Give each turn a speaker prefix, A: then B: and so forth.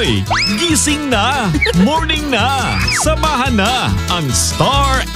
A: Hoy! Gising na! Morning na! Samahan na ang Star